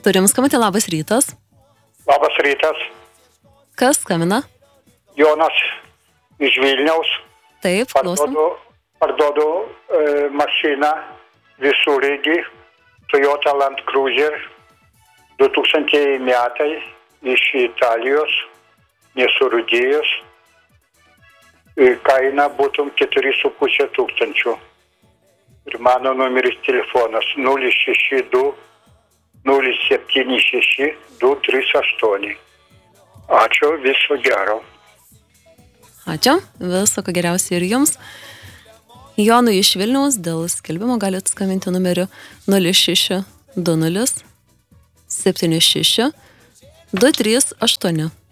Turim skambinti, labas rytas. Labas rytas. Kas skambina? Jonas iš Vilniaus. Taip, klausom. Parduodu mašiną visureigį Toyota Land Cruiser 2000 metai iš Italijos, nesurūdėjus. Kaina būtum 4,5 tūkstančių. Ir mano numeris telefonas 062 076 238. Ačiū, viso gero. Ačiū, viso ko geriausia ir jums. Jonui iš Vilniaus dėl skelbimo galite skambinti numeriu 0620 76 238.